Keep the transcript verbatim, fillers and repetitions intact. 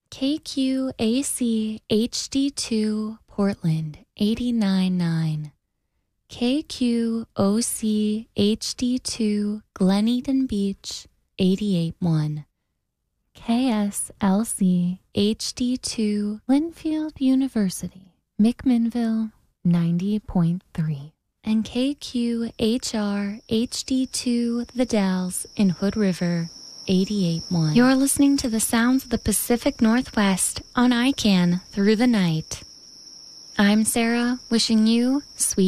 K Q A C H D two Portland eighty-nine point nine. K Q O C H D two Glen Eden Beach eighty-eight point one. K S L C H D two Linfield University McMinnville ninety point three. And K Q H R H D two The Dalles in Hood River eighty-eight point one. You're listening to the sounds of the Pacific Northwest on I C A N Through the Night. I'm Sarah, wishing you sweet